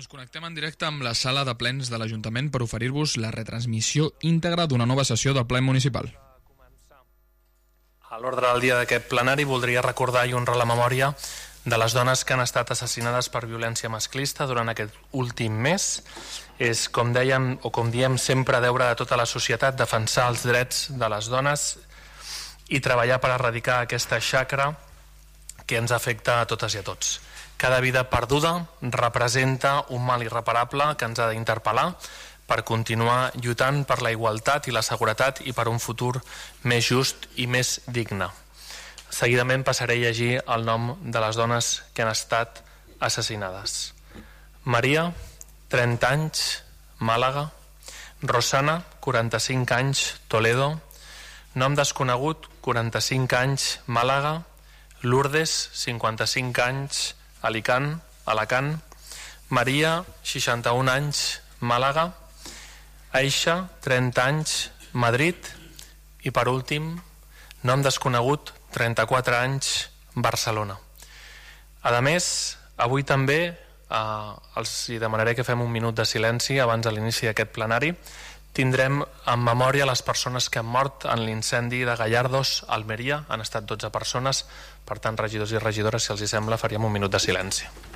Ens connectem en directe amb la sala de plens de l'Ajuntament per oferir-vos la retransmissió íntegra d'una nova sessió del ple municipal. A l'ordre del dia d'aquest plenari voldria recordar i honrar la memòria de les dones que han estat assassinades per violència masclista durant aquest últim mes. És, com dèiem o com diem sempre, deure de tota la societat defensar els drets de les dones i treballar per erradicar aquesta xacra que ens afecta a totes i a tots. Cada vida perduda representa un mal irreparable que ens ha d'interpel·lar per continuar lluitant per la igualtat i la seguretat i per un futur més just i més digne. Seguidament passaré a llegir el nom de les dones que han estat assassinades. Maria, 30 anys, Màlaga. Rosana, 45 anys, Toledo. Nom desconegut, 45 anys, Màlaga. Lourdes, 55 anys, Alacant. Maria, 61 anys, Màlaga. Aixa, 30 anys, Madrid. I per últim, nom desconegut, 34 anys, Barcelona. A més, avui també els demanaré que fem un minut de silenci abans de l'inici d'aquest plenari. Tindrem en memòria les persones que han mort en l'incendi de Gallardos, Almeria. Han estat 12 persones. Per tant, regidors i regidores, si els hi sembla, faríem un minut de silenci.